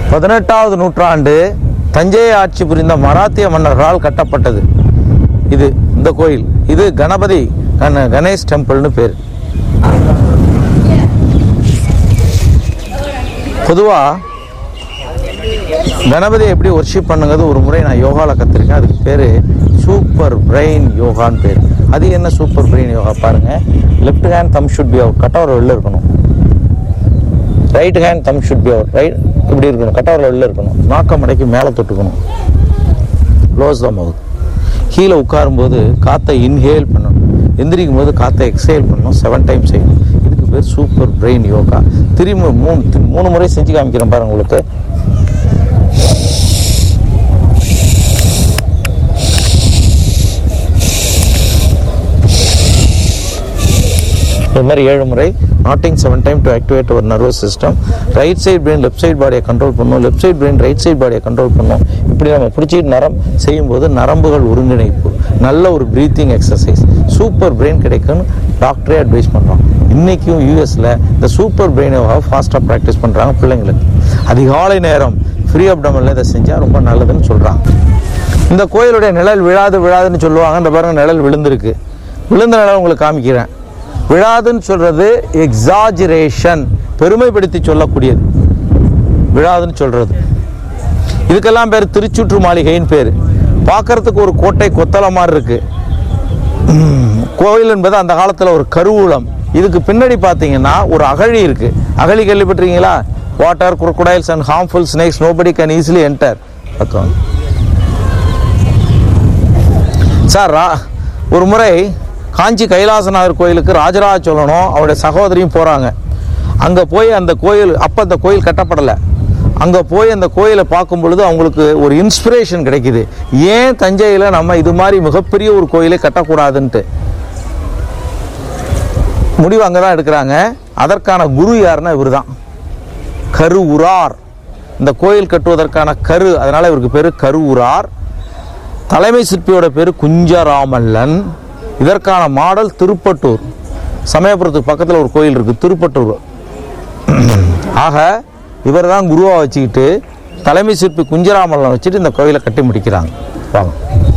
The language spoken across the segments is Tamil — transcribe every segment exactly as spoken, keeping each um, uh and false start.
பதினெட்டாவது நூற்றாண்டு தஞ்சையை ஆட்சி புரிந்த மராத்திய மன்னர்களால் கட்டப்பட்டது இது இந்த கோயில். இது கணபதி கணேஷ் டெம்பிள்னு பேர். பொதுவாக கணபதியை எப்படி ஒர்ஷிப் பண்ணுங்கிறது ஒரு முறை நான் யோகாவில் கற்றுருக்கேன். அதுக்கு பேர் சூப்பர் பிரெயின் யோகான்னு பேர். அது என்ன சூப்பர் பிரெயின் யோகா பாருங்கள். Left hand them should be out, கட்டவர் வெளில இருக்கணும். Right hand them should be out, right இப்படி இருக்கணும், கட்டவர் வெளில இருக்கணும். நாக்க மடைக்கு மேலே தொட்டுக்கணும். க்ளோஸ் த மவுத். கீழே உட்காரும்போது காற்றை இன்ஹேல் பண்ணணும், எந்திரிக்கும் போது காற்றை எக்ஸேல் பண்ணணும். செவன் டைம்ஸ் செய்யணும். இதுக்கு பேர் சூப்பர் பிரெயின் யோகா. திரும்ப மூணு மூணு முறை செஞ்சு காமிக்கிறேன் பாருங்க. உங்களுக்கு இது மாதிரி ஏழு முறை knotting seven time to activate ஒரு nervous system. Right side brain left side பாடியை கண்ட்ரோல் பண்ணணும், left side brain right side பாடியை கண்ட்ரோல் பண்ணணும். இப்படி நம்ம பிடிச்சிட்டு நரம் செய்யும்போது நரம்புகள் ஒருங்கிணைப்பு, நல்ல ஒரு ப்ரீத்திங் எக்ஸசைஸ், சூப்பர் பிரெயின் கிடைக்குன்னு டாக்டரே அட்வைஸ் பண்ணுறோம். இன்றைக்கும் யூஎஸில் இந்த சூப்பர் பிரெயினை ஃபாஸ்ட்டாக ப்ராக்டிஸ் பண்ணுறாங்க பிள்ளைங்களுக்கு. அதிகாலை நேரம் ஃப்ரீ அப்டமனில் இதை செஞ்சால் ரொம்ப நல்லதுன்னு சொல்கிறாங்க. இந்த கோயிலுடைய நிழல் விழாது விழாதுன்னு சொல்லுவாங்க. இந்த பாருங்க நிழல் விழுந்திருக்கு. விழுந்த நிழல் உங்களுக்கு காமிக்கிறேன். விழாதுன்னு சொல்றது எக்ஸாஜரேஷன், பெருமைப்படுத்தி சொல்லக்கூடியது விழாதுன்னு சொல்றது. இதுக்கெல்லாம் பேர் திருச்சுற்று மாளிகைன்னு பேர். பார்க்கறதுக்கு ஒரு கோட்டை கொத்தள மாதிரி இருக்கு. கோயில் என்பது அந்த காலத்தில் ஒரு கருவூலம். இதுக்கு பின்னாடி பார்த்தீங்கன்னா ஒரு அகழி இருக்கு. அகழி கேள்விப்பட்டிருக்கீங்களா? Water, crocodiles and harmful snakes nobody can easily enter. Sir ஒரு முறை காஞ்சி கைலாசநாதர் கோயிலுக்கு ராஜராஜ சோழனும் அவருடைய சகோதரியும் போகிறாங்க. அங்கே போய் அந்த கோயில், அப்போ அந்த கோயில் கட்டப்படலை. அங்கே போய் அந்த கோயிலை பார்க்கும் பொழுது அவங்களுக்கு ஒரு இன்ஸ்பிரேஷன் கிடைக்குது. ஏன் தஞ்சையில் நம்ம இது மாதிரி மிகப்பெரிய ஒரு கோயிலை கட்டக்கூடாதுன்ட்டு முடிவு அங்கே தான் எடுக்கிறாங்க. அதற்கான குரு யாருன்னா இவர் தான், கருவூரார். இந்த கோயில் கட்டுவதற்கான கரு, அதனால் இவருக்கு பேர் கருவூரார். தலைமை சிற்பியோட பேர் குஞ்சராமல்லன். இதற்கான மாடல் திருப்பட்டூர், சமயபுரத்துக்கு பக்கத்தில் ஒரு கோயில் இருக்குது திருப்பட்டூர். ஆக இவர் தான் குருவாக வச்சுக்கிட்டு தலைமை சிற்பி குஞ்சராமல்லன் வச்சுட்டு இந்த கோயிலை கட்டி முடிக்கிறாங்க. வாங்க.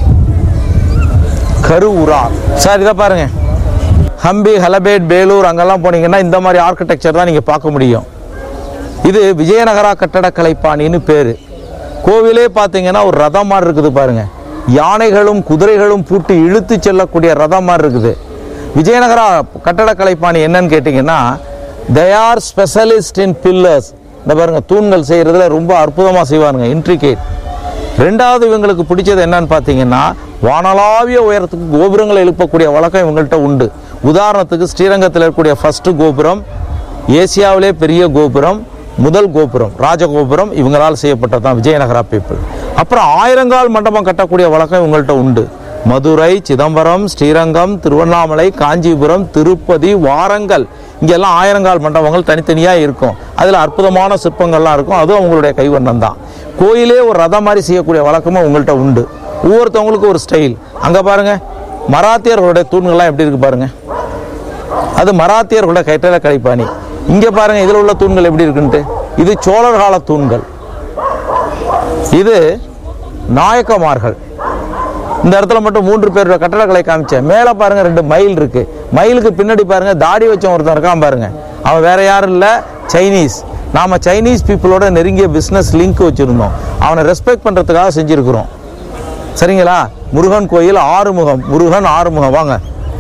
கருவூரார். சார் இதை பாருங்க. ஹம்பி, ஹலபேட், பேலூர் அங்கெல்லாம் போனீங்கன்னா இந்த மாதிரி ஆர்கிடெக்சர் தான் நீங்கள் பார்க்க முடியும். இது விஜயநகரா கட்டடக்கலை பாணின்னு பேர். கோவிலே பார்த்தீங்கன்னா ஒரு ரதம் மாதிரி இருக்குது பாருங்க. யானைகளும் குதிரைகளும் பூட்டி இழுத்து செல்லக்கூடிய ரதம் மாதிரி இருக்குது. விஜயநகரா கட்டடக்கலை பாணி என்னன்னு கேட்டிங்கன்னா, they are specialist in pillars. இந்த பாருங்க தூண்கள் செய்கிறதுல ரொம்ப அற்புதமாக செய்வாங்க, இன்ட்ரிகேட். ரெண்டாவது இவங்களுக்கு பிடிச்சது என்னன்னு பார்த்தீங்கன்னா, வானளாவிய உயரத்துக்கு கோபுரங்களை எழுப்பக்கூடிய வழக்கம் இவங்கள்ட்ட உண்டு. உதாரணத்துக்கு ஸ்ரீரங்கத்தில் இருக்கக்கூடிய ஃபர்ஸ்ட் கோபுரம், ஏசியாவிலே பெரிய கோபுரம், முதல் கோபுரம் ராஜகோபுரம் இவங்களால் செய்யப்பட்டது தான், விஜயநகரா பீப்புள். அப்புறம் ஆயிரங்கால் மண்டபம் கட்டக்கூடிய வழக்கம் இவங்கள்ட்ட உண்டு. மதுரை, சிதம்பரம், ஸ்ரீரங்கம், திருவண்ணாமலை, காஞ்சிபுரம், திருப்பதி, வாரங்கல், இங்கெல்லாம் ஆயிரங்கால் மண்டபங்கள் தனித்தனியாக இருக்கும். அதில் அற்புதமான சிற்பங்கள்லாம் இருக்கும். அதுவும் அவங்களுடைய கைவண்ணம் தான். கோயிலே ஒரு ரதம் மாதிரி செய்யக்கூடிய வழக்கமும் உங்கள்கிட்ட உண்டு. ஒவ்வொருத்தவங்களுக்கும் ஒரு ஸ்டைல். அங்கே பாருங்க மராத்தியர்களுடைய தூண்கள்லாம் எப்படி இருக்கு பாருங்க. அது மராத்தியர்களுடைய கட்டடக்கலை பாணி. இங்கே பாருங்க இதில் உள்ள தூண்கள் எப்படி இருக்குன்ட்டு. இது சோழர் கால தூண்கள். இது நாயக்கமார்கள். இந்த இடத்துல மட்டும் மூன்று பேரோட கட்டடக்கலை காமிச்சேன். மேலே பாருங்க ரெண்டு மயில் இருக்கு. மயிலுக்கு பின்னாடி பாருங்க தாடி வச்சவன் ஒருத்தன் இருக்கான் பாருங்க. அவன் வேற யாரும் இல்லை, சைனீஸ். நாம சைனீஸ் பீப்புளோட நெருங்கிய பிஸ்னஸ் லிங்க் வச்சிருந்தோம். அவனை ரெஸ்பெக்ட் பண்றதுக்காக செஞ்சிருக்கிறோம். சரிங்களா? முருகன் கோயில் ஆறுமுகம், முருகன் ஆறுமுகம். வாங்க.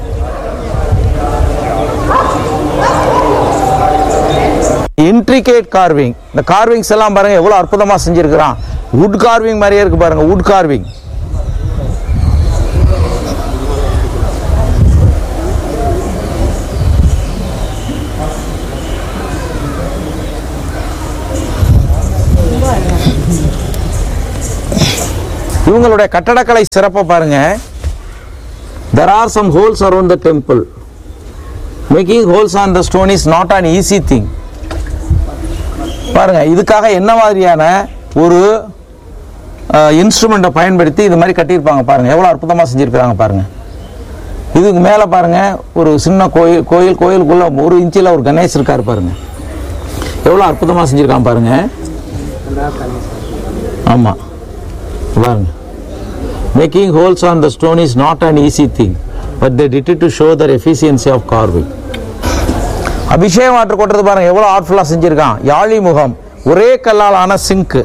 Intricate carving. இந்த கார்விங்ஸ் எல்லாம் பாருங்க எவ்வளவு அற்புதமா செஞ்சிருக்கிறான். வுட் கார்விங் மாதிரியே இருக்கு பாருங்க. Would carving. இவங்களுடைய கட்டடக்கலை சிறப்பை பாருங்க. There are some holes around the temple. Making holes on the stone is not an easy thing. பாருங்க இதுக்காக என்ன மாதிரியான ஒரு இன்ஸ்ட்ருமெண்ட்டை பயன்படுத்தி இது மாதிரி கட்டியிருப்பாங்க பாருங்க. எவ்வளோ அற்புதமாக செஞ்சுருக்கிறாங்க பாருங்க. இதுக்கு மேலே பாருங்க ஒரு சின்ன கோயில் கோயில் கோயிலுக்குள்ள ஒரு இன்ச்சில் ஒரு கணேஷ் இருக்காரு பாருங்க. எவ்வளோ அற்புதமாக செஞ்சுருக்காங்க பாருங்க. ஆமாம் பாருங்க. Making holes on the stone is not an easy thing, but they did it to show Dhar efficiency of carving. அபிஷேகம் வாட்டர் கொட்டுறது பாருங்க எவ்வளோ ஆர்ட்ஃபுல்லாக செஞ்சுருக்கான். யாழி முகம், ஒரே கல்லால் ஆன சிங்க்கு.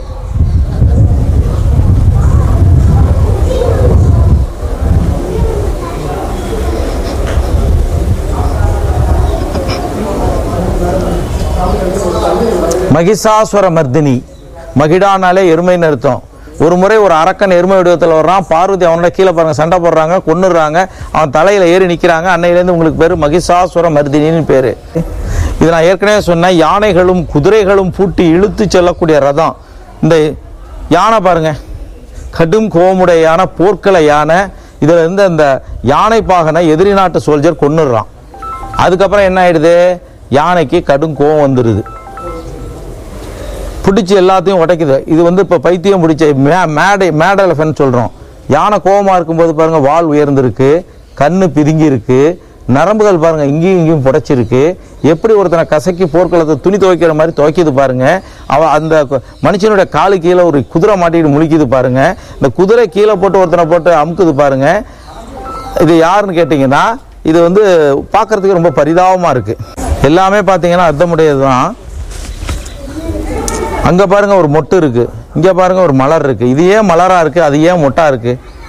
மகிஷாசுர மர்தினி, மகிடானாலே எருமைன்னு அர்த்தம். ஒரு முறை ஒரு அரக்கன் எருமை வடிவத்தில் வர்றான். பார்வதி அவனோட கீழே பாருங்க சண்டை போடுறாங்க, கொன்னுடுறாங்க. அவன் தலையில ஏறி நிற்கிறாங்க. அன்னையிலேருந்து உங்களுக்கு பேர் மகிஷாசுர மர்தினின்னு பேரு. இது நான் ஏற்கனவே சொன்னேன். யானைகளும் குதிரைகளும் பூட்டி இழுத்து செல்லக்கூடிய ரதம். இந்த யானை பாருங்க, கடும் கோமுடைய யானை, போர்க்கள யானை. இதுல இருந்து அந்த யானை பாகனை எதிரி நாட்டு சோல்ஜர் கொன்னுடுறான். அதுக்கப்புறம் என்ன ஆயிடுது, யானைக்கு கடும் கோவம் வந்துடுது, பிடிச்சி எல்லாத்தையும் உடைக்குது. இது வந்து இப்போ பைத்தியம் பிடிச்ச மேடை மேட் எலஃபன்ட் சொல்கிறோம். யானை கோபமாக இருக்கும்போது பாருங்கள் வால் உயர்ந்திருக்கு, கண்ணு பிதுங்கி இருக்கு, நரம்புகள் பாருங்கள் இங்கேயும் இங்கேயும் புடைச்சிருக்கு. எப்படி ஒருத்தனை கசக்கி போர்க்களத்தை துணி துவைக்கிற மாதிரி துவைக்கிது பாருங்க. அவ அந்த மனுஷனுடைய காலு கீழே ஒரு குதிரை மாட்டிட்டு முழிக்குது பாருங்க. இந்த குதிரை கீழே போட்டு ஒருத்தனை போட்டு அமுக்குது பாருங்க. இது யாருன்னு கேட்டிங்கன்னா இது வந்து பார்க்கறதுக்கு ரொம்ப பரிதாபமாக இருக்குது. எல்லாமே பார்த்தீங்கன்னா அர்த்தமுடையது தான். அங்கே பாருங்க ஒரு மொட்டு இருக்கு, இங்கே பாருங்க ஒரு மலர் இருக்கு. இது ஏன் மலரா இருக்கு, அது ஏன் மொட்டா இருக்கு?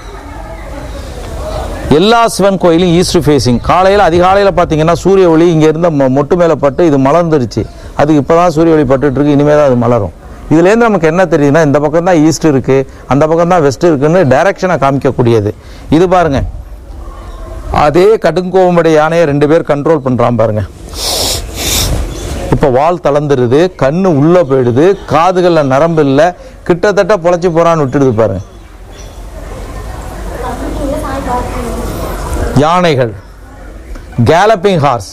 எல்லா சிவன் கோயிலும் ஈஸ்ட் ஃபேஸிங். காலையில் அதிகாலையில் பார்த்தீங்கன்னா சூரிய ஒளி இங்கே இருந்த மொட்டு மேலே பட்டு இது மலர்ந்துருச்சு. அதுக்கு இப்போ தான் சூரிய ஒளி பட்டுட்டு இருக்கு, இனிமேல் தான் அது மலரும். இதுலேருந்து நமக்கு என்ன தெரியுதுன்னா இந்த பக்கம் தான் ஈஸ்ட் இருக்கு, அந்த பக்கம் தான் வெஸ்ட் இருக்குன்னு டைரக்ஷனை காமிக்கக்கூடியது. இது பாருங்க, அதே கடுங்கோவமுடைய யானையை ரெண்டு பேர் கண்ட்ரோல் பண்ணுறான் பாருங்க. இப்போ வால் தளர்ந்துருது, கண்ணு உள்ள போயிடுது, காதுகளில் நரம்பு இல்லை, கிட்டத்தட்ட பொழைச்சி போறான்னு விட்டுடுது பாருங்க. யானைகள் கேலப்பிங் ஹார்ஸ்,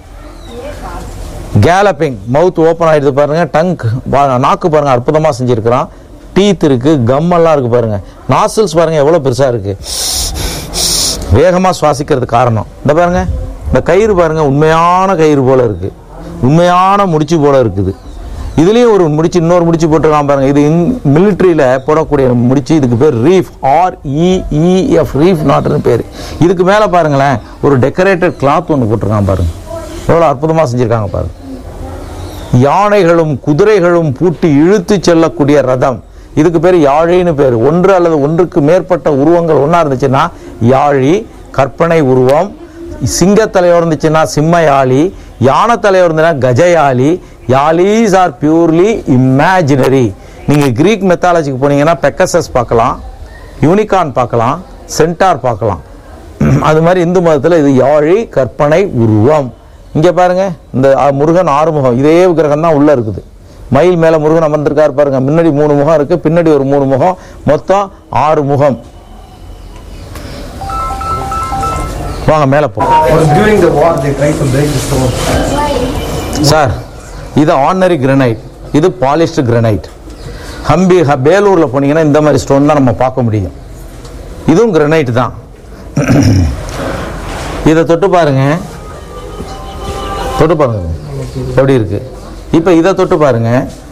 கேலப்பிங் மவுத் ஓப்பன் ஆயிடுது பாருங்க. டங்க் நாக்கு பாருங்க அற்புதமா செஞ்சிருக்கிறான். டீத் இருக்கு, கம் எல்லாம் இருக்கு பாருங்க. நாசில்ஸ் பாருங்க எவ்வளவு பெருசா இருக்கு, வேகமா சுவாசிக்கிறது காரணம். இந்த பாருங்க இந்த கயிறு பாருங்க உண்மையான கயிறு போல இருக்கு, உண்மையான முடிச்சு போல இருக்குது. இதுலயும் ஒரு முடிச்சு இன்னொரு முடிச்சு போட்டுருக்கான் பாருங்க. இது மிலிட்ரியில போடக்கூடிய முடிச்சு. இதுக்கு பேர் reef, R E E F, reef நாட்னு பேர். இதுக்கு மேல பாருங்களேன் ஒரு டெக்கரேட்டட் கிளாத் ஒன்று போட்டிருக்கான் பாருங்க, எவ்வளவு அற்புதமா செஞ்சிருக்காங்க பாருங்க. யானைகளும் குதிரைகளும் பூட்டி இழுத்து செல்லக்கூடிய ரதம், இதுக்கு பேர் யாழின்னு பேர். ஒன்று அல்லது ஒன்றுக்கு மேற்பட்ட உருவங்கள் ஒன்னா இருந்துச்சுன்னா யாழி, கற்பனை உருவம். சிங்கத்தலையோடு இருந்துச்சுன்னா சிம்ம யாழி, யானை தலையோடு இருந்ததுன்னா கஜயாலி. யாலிஸ் ஆர் பியூர்லி இமேஜினரி. நீங்க கிரீக் மெத்தாலஜிக்கு போனீங்கன்னா பெக்கசஸ் பார்க்கலாம், யூனிகார்ன் பார்க்கலாம், சென்டார் பார்க்கலாம். அது மாதிரி இந்து மதத்தில் இது யாழி, கற்பனை உருவம். இங்க பாருங்க இந்த முருகன் ஆறுமுகம், இதே கிரகம் தான் உள்ள இருக்குது. மயில் மேல முருகன் அமர்ந்திருக்காரு பாருங்க. முன்னாடி மூணு முகம் இருக்கு, பின்னாடி ஒரு மூணு முகம், மொத்தம் ஆறு முகம். வாங்க மேல போ சார். இது ஆர்டினரி கிரானைட், இது பாலிஷ்டு கிரானைட். ஹம்பி பேலூர்ல போனீங்கன்னா இந்த மாதிரி ஸ்டோன் தான் நம்ம பார்க்க முடியும். இதுவும் கிரானைட் தான். இதை தொட்டு பாருங்க, தொட்டு பாருங்க எப்படி இருக்கு. இப்ப இதை தொட்டு பாருங்க.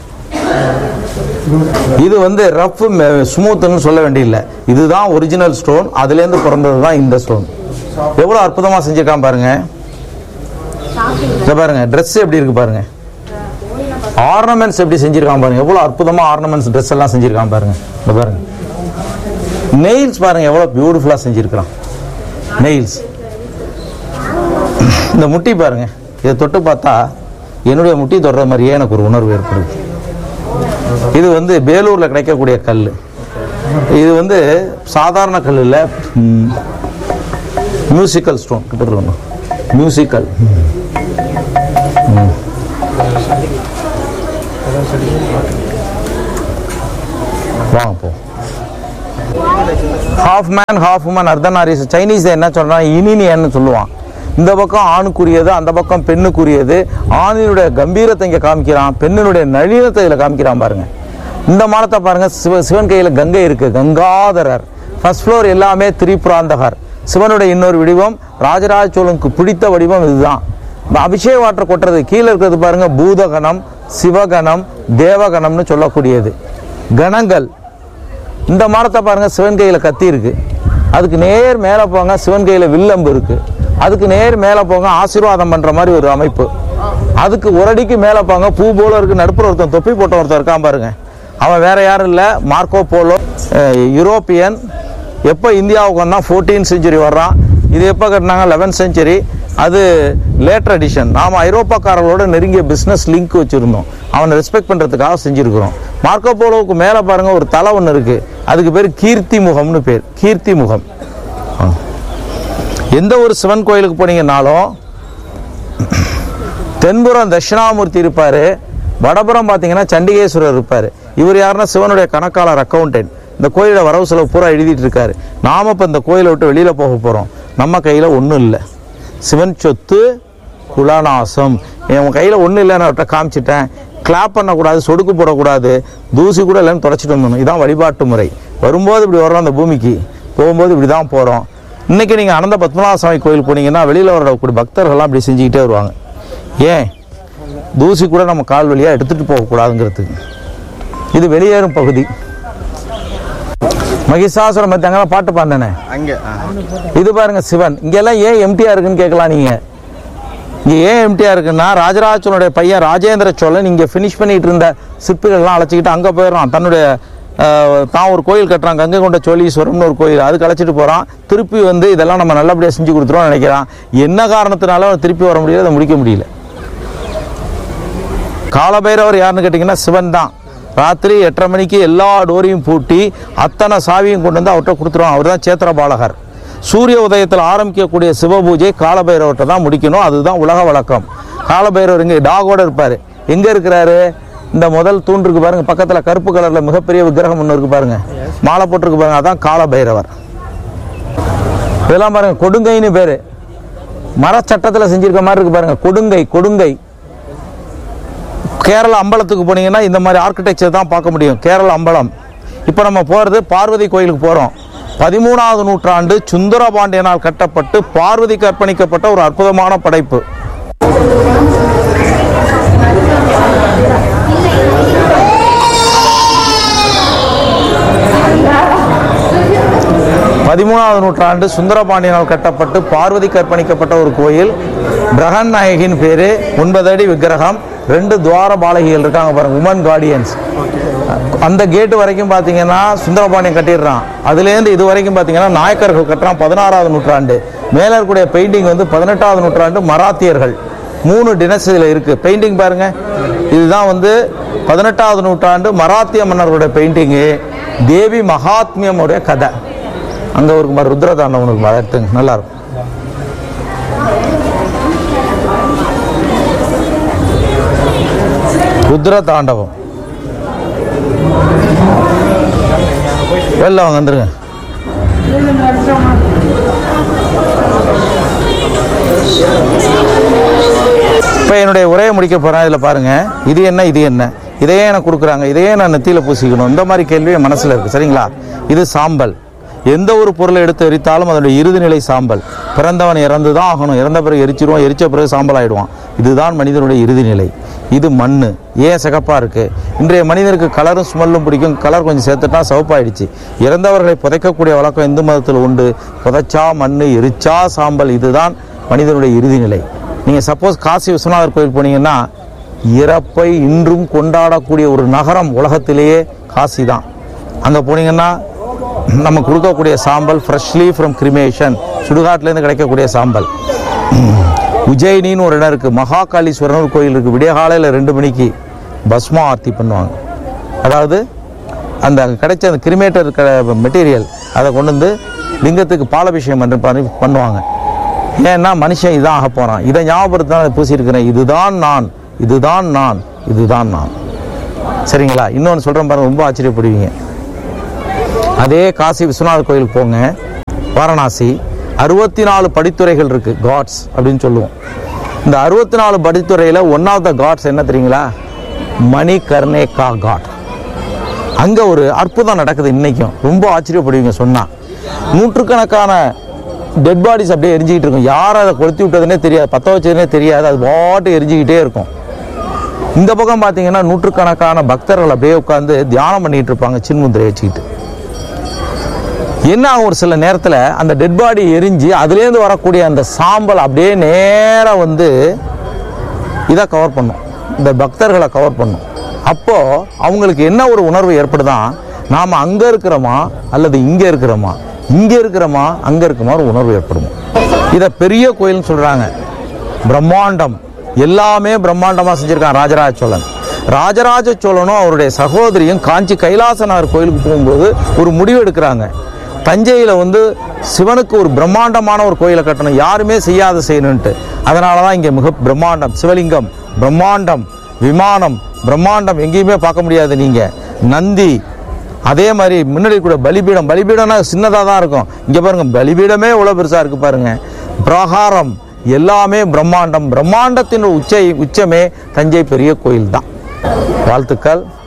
இது வந்து ரஃப் ஸ்மூத்னு சொல்ல வேண்டியதில்லை, இதுதான் ஒரிஜினல் ஸ்டோன். அதுல இருந்து பிறந்தது தான் இந்த ஸ்டோன். எவ்வளவு அற்புதமா செஞ்சிருக்கான் பாருங்க. பாருங்க ட்ரெஸ் எப்படி இருக்கு பாருங்க, ஆர்னமெண்ட்ஸ் எப்படி செஞ்சிருக்கான் பாருங்க, எவ்வளவு அற்புதமா ஆர்னமெண்ட்ஸ் ட்ரெஸ் எல்லாம் செஞ்சிருக்கான் பாருங்க. பாருங்க நெயில்ஸ் பாருங்க எவ்வளவு பியூட்டிஃபுல்லா செஞ்சிருக்கான் நெயில்ஸ். இந்த முட்டி பாருங்க, இதை தொட்டு பார்த்தா என்னுடைய முட்டி தொடுற மாதிரியே எனக்கு ஒரு உணர்வு ஏற்படுது. இது வந்து பேலூர்ல கிடைக்கக்கூடிய கல். இது வந்து சாதாரண கல் இல்ல, மியூசிக்கல் ஸ்டோன். மியூசிக்கல் வாங்க போ. Half man half woman அர்த்தநாரீஸ். Chinese என்ன சொல்றான், இனினியன்னு சொல்லுவான். இந்த பக்கம் ஆணுக்குரியது, அந்த பக்கம் பெண்ணுக்குரியது. ஆணினுடைய கம்பீரத்தை இங்க காமிக்கிறான், பெண்ணினுடைய நளினத்தை இதுல காமிக்கிறான் பாருங்க. இந்த மானத்தை பாருங்க, சிவ சிவன் கையில கங்கை இருக்கு, கங்காதரர். ஃபர்ஸ்ட் ஃப்ளோர் எல்லாமே திரிபுராந்தகர். சிவனுடைய இன்னொரு வடிவம், ராஜராஜ சோழனுக்கு பிடித்த வடிவம் இதுதான். அபிஷேக வாட்டர் கொட்டுறது கீழே இருக்கிறது பாருங்க பூதகணம், சிவகணம், தேவகணம்னு சொல்லக்கூடியது. கணங்கள், இந்த மரத்தை பாருங்க, சிவன் கையில் கத்தி இருக்கு, அதுக்கு நேர் மேலே போங்க சிவன் கையில் வில்லம்பு இருக்கு, அதுக்கு நேர் மேலே போங்க ஆசீர்வாதம் பண்ற மாதிரி ஒரு அமைப்பு, அதுக்கு ஒரு அடிக்கு மேலே போங்க பூ போல இருக்கு, நடுப்புற ஒருத்தன் தொப்பி போட்ட ஒருத்தர் இருக்கான் பாருங்க, அவன் வேற யாரும் இல்லை, மார்க்கோ போலோ, யூரோப்பியன். எப்போ இந்தியாவுக்கு வந்தான், ஃபோர்டீன் செஞ்சுரி வர்றான். இது எப்போ கட்டினாங்க, லெவன்த் செஞ்சுரி. அது லேட்டர் எடிஷன். நாம் ஐரோப்பாக்காரர்களோட நெருங்கிய பிஸ்னஸ் லிங்க் வச்சுருந்தோம், அவனை ரெஸ்பெக்ட் பண்ணுறதுக்காக செஞ்சுருக்கிறோம். மார்க்கோ போலோவுக்கு மேலே பாருங்கள் ஒரு தலை ஒன்று இருக்குது, அதுக்கு பேர் கீர்த்தி முகம்னு பேர், கீர்த்தி முகம். எந்த ஒரு சிவன் கோயிலுக்கு போனீங்கன்னாலும் தென்புறம் தட்சிணாமூர்த்தி இருப்பார், வடபுறம் பார்த்தீங்கன்னா சண்டிகேஸ்வரர் இருப்பார். இவர் யாருன்னா சிவனுடைய கணக்காளர், அக்கௌண்டன்ட். இந்த கோயிலோட வரவு செலவு பூரா எழுதிட்டு இருக்காரு. நாம் இப்போ இந்த கோயிலை விட்டு வெளியில் போக போகிறோம், நம்ம கையில் ஒன்றும் இல்லை. சிவன் சொத்து குலநாசம். என் கையில் ஒன்றும் இல்லைன்னு அவர்கிட்ட காமிச்சிட்டேன், கிளாப் பண்ணக்கூடாது, சொடுக்கு போடக்கூடாது, தூசி கூட இல்லைன்னு தொலைச்சிட்டு வந்துடணும். இதான் வழிபாட்டு முறை. வரும்போது இப்படி வர்றோம் அந்த பூமிக்கு, போகும்போது இப்படி தான் போகிறோம். இன்றைக்கி நீங்கள் அனந்த பத்மநாப சுவாமி கோயில் போனீங்கன்னா வெளியில் வரக்கூடிய பக்தர்கள்லாம் இப்படி செஞ்சுக்கிட்டே வருவாங்க. ஏன்? தூசி கூட நம்ம கால் வழியாக எடுத்துகிட்டு போகக்கூடாதுங்கிறதுக்கு. இது வெளியேறும் பகுதி. மகிஷாசுரம் மத்தியங்கெல்லாம் பாட்டு பாண்டனே அங்கே. இது பாருங்க சிவன். இங்கெல்லாம் ஏன் எம்டியா இருக்குன்னு கேட்கலாம் நீங்க. இங்கே ஏன் எம்டியா இருக்குன்னா, ராஜராஜ சோழனுடைய பையன் ராஜேந்திர சோழன் இங்கே ஃபினிஷ் பண்ணிட்டு இருந்த சிற்பிகள்லாம் அழைச்சிக்கிட்டு அங்கே போயிடறான். தன்னுடைய தான் ஒரு கோயில் கட்டுறான், கங்கை கொண்ட சோழீஸ்வரம்னு ஒரு கோயில், அதுக்கு அழைச்சிட்டு போகிறான். திருப்பி வந்து இதெல்லாம் நம்ம நல்லபடியாக செஞ்சு கொடுத்துருவோம்னு நினைக்கிறான். என்ன காரணத்தினால திருப்பி வர முடியல, அதை முடிக்க முடியல. காலபைரவர் யாருன்னு கேட்டிங்கன்னா சிவன் தான். ராத்திரி எட்டரை மணிக்கு எல்லா டோரையும் பூட்டி அத்தனை சாவியும் கொண்டு வந்து அவர்கிட்ட கொடுத்துருவான். அவர் தான் சேத்திர பாலகர். சூரிய உதயத்தில் ஆரம்பிக்கக்கூடிய சிவபூஜை காலபைரவர்கிட்ட தான் முடிக்கணும், அதுதான் உலக வழக்கம். காலபைரவர் இங்கே டாகோட இருப்பார். எங்கே இருக்கிறாரு? இந்த முதல் தூண் இருக்கு பாருங்க, பக்கத்தில் கருப்பு கலரில் மிகப்பெரிய விக்கிரகம் ஒன்று இருக்கு பாருங்க, மாலை போட்டிருக்கு பாருங்க, அதான் காலபைரவர். இதெல்லாம் பாருங்க கொடுங்கைன்னு பேர், மரச்சட்டத்தில் செஞ்சிருக்க மாதிரி இருக்கு பாருங்க, கொடுங்கை. கொடுங்கை கேரளா அம்பலத்துக்கு போனீங்கன்னா இந்த மாதிரி ஆர்கிடெக்சர் தான் பார்க்க முடியும், கேரளா அம்பலம். இப்போ நம்ம போகிறது பார்வதி கோயிலுக்கு போகிறோம். பதிமூணாவது நூற்றாண்டு சுந்தரபாண்டியனால் கட்டப்பட்டு பார்வதிக்கு அர்ப்பணிக்கப்பட்ட ஒரு அற்புதமான படைப்பு. பதிமூணாவது நூற்றாண்டு சுந்தரபாண்டியனால் கட்டப்பட்டு பார்வதிக்கு அர்ப்பணிக்கப்பட்ட ஒரு கோயில். பிரகன் நாயகின் பேரு, ஒன்பது அடி விக்கிரகம், ரெண்டு துவார பாலகிகள் இருக்காங்க பாருங்க, உமன் கார்டியன்ஸ். அந்த கேட்டு வரைக்கும் பார்த்தீங்கன்னா சுந்தரபாண்டியன் கட்டிடுறான். அதுலேருந்து இது வரைக்கும் பார்த்தீங்கன்னா நாயக்கர்கள் கட்டுறான், பதினாறாவது நூற்றாண்டு. மேலே இருக்கக்கூடிய பெயிண்டிங் வந்து பதினெட்டாவது நூற்றாண்டு மராத்தியர்கள். மூணு டினஸ்டியில் இருக்குது பெயிண்டிங் பாருங்க. இதுதான் வந்து பதினெட்டாவது நூற்றாண்டு மராத்திய மன்னர்களுடைய பெயிண்டிங்கு. தேவி மகாத்மியமுடைய கதை. அங்கே ஒரு மாதிரி ருத்ரதாண்டவம் இருக்கு, அதை எடுத்துங்க, நல்லா இருக்கும். ருத்ர தாண்டவம். வெளில வாங்க, வந்துருங்க. இப்போ என்னுடைய உரையை முடிக்க போகிறேன். இதில் பாருங்கள், இது என்ன இது என்ன, இதையே எனக்கு கொடுக்குறாங்க, இதையே நான் நெத்தியில் பூசிக்கணும், இந்த மாதிரி கேள்வி என் மனசில் இருக்குது. சரிங்களா? இது சாம்பல். எந்த ஒரு பொருளை எடுத்து எரித்தாலும் அதனுடைய இறுதிநிலை சாம்பல். பிறந்தவன் இறந்து தான் ஆகணும், இறந்த பிறகு எரிச்சிருவான், எரிச்ச பிறகு சாம்பல் ஆகிடுவான். இதுதான் மனிதனுடைய இறுதிநிலை. இது மண். ஏன் சிகப்பாக இருக்குது? இன்றைய மனிதனுக்கு கலரும் ஸ்மெல்லும் பிடிக்கும், கலர் கொஞ்சம் சேர்த்துட்டா சிவப்பாயிடுச்சு. இறந்தவர்களை புதைக்கக்கூடிய வழக்கம் இந்து மதத்தில் உண்டு. புதைச்சா மண், எரிச்சா சாம்பல். இதுதான் மனிதனுடைய இறுதிநிலை. நீங்கள் சப்போஸ் காசி விஸ்வநாதர் கோயில் போனீங்கன்னா, இறப்பை இன்றும் கொண்டாடக்கூடிய ஒரு நகரம் உலகத்திலேயே காசி தான். அங்கே போனீங்கன்னா நம்ம கொடுக்கக்கூடிய சாம்பல் ஃப்ரெஷ்லி ஃப்ரம் கிரிமேஷன், சுடுகாட்டிலேருந்து கிடைக்கக்கூடிய சாம்பல். உஜ்ஜயினின்னு ஒரு இடம் இருக்குது, மகாகாளீஸ்வரன் ஒரு கோயில் இருக்குது. விடிய காலையில் ரெண்டு மணிக்கு பஸ்மா ஆர்த்தி பண்ணுவாங்க. அதாவது அந்த கிடைச்ச அந்த கிரிமேட்டர் மெட்டீரியல் அதை கொண்டு வந்து லிங்கத்துக்கு பாலாபிஷேகம் பண்ணி பண்ணுவாங்க. ஏன்னா மனுஷன் இதான் ஆக போகிறான், இதை ஞாபகப்படுத்தான் அதை பூசியிருக்கிறேன். இதுதான் நான், இதுதான் நான், இதுதான் நான். சரிங்களா? இன்னொன்று சொல்கிறேன் பாருங்க, ரொம்ப ஆச்சரியப்படுவீங்க. அதே காசி விஸ்வநாதர் கோயிலுக்கு போங்க, வாரணாசி. அறுபத்தி நாலு படித்துறைகள் இருக்கு, காட்ஸ் அப்படின்னு சொல்லுவோம். இந்த அறுபத்தி நாலு படித்துறையில் ஒன் ஆஃப் த காட்ஸ் என்ன தெரியுங்களா? மணிகர்ணேகா காட். அங்கே ஒரு அற்புதம் நடக்குது இன்னைக்கும், ரொம்ப ஆச்சரியப்படுவீங்க சொன்னால். நூற்றுக்கணக்கான டெட் பாடிஸ் அப்படியே எரிஞ்சிக்கிட்டு இருக்கும். யார் அதை கொளுத்தி விட்டதுன்னே தெரியாது, பற்ற வச்சதுன்னே தெரியாது, அது பாட்டு எரிஞ்சிக்கிட்டே இருக்கும். இந்த பக்கம் பார்த்தீங்கன்னா நூற்றுக்கணக்கான பக்தர்கள் அப்படியே உட்காந்து தியானம் பண்ணிட்டு இருப்பாங்க சின்முத்திரை வச்சுக்கிட்டு. என்ன ஆகும், ஒரு சில நேரத்தில் அந்த டெட் பாடி எரிஞ்சு அதுலேருந்து வரக்கூடிய அந்த சாம்பல் அப்படியே நேராக வந்து இதை கவர் பண்ணும், இந்த பக்தர்களை கவர் பண்ணும். அப்போ அவங்களுக்கு என்ன ஒரு உணர்வு ஏற்படுதான், நாம் அங்கே இருக்கிறோமா அல்லது இங்கே இருக்கிறோமா, இங்கே இருக்கிறோமா அங்கே இருக்கிற மாதிரி உணர்வு ஏற்படும். இதை பெரிய கோயில்னு சொல்கிறாங்க. பிரம்மாண்டம், எல்லாமே பிரம்மாண்டமாக செஞ்சுருக்கான் ராஜராஜ சோழன். ராஜராஜ சோழனும் அவருடைய சகோதரியும் காஞ்சி கைலாசநாதர் கோயிலுக்கு போகும்போது ஒரு முடிவு எடுக்கிறாங்க. தஞ்சையில் வந்து சிவனுக்கு ஒரு பிரம்மாண்டமான ஒரு கோயிலை கட்டணும், யாருமே செய்யாத செய்யணுன்ட்டு. அதனால தான் இங்கே மிக பிரம்மாண்டம், சிவலிங்கம் பிரம்மாண்டம், விமானம் பிரம்மாண்டம், எங்கேயுமே பார்க்க முடியாது நீங்கள். நந்தி, அதே மாதிரி முன்னாடி கூட பலிபீடம், பலிபீடம்னா சின்னதாக தான் இருக்கும், இங்கே பாருங்கள் பலிபீடமே இவ்வளோ பெருசாக இருக்குது பாருங்கள். பிரகாரம், எல்லாமே பிரம்மாண்டம். பிரம்மாண்டத்தின் உச்சை உச்சமே தஞ்சை பெரிய கோயில் தான். வாழ்த்துக்கள்.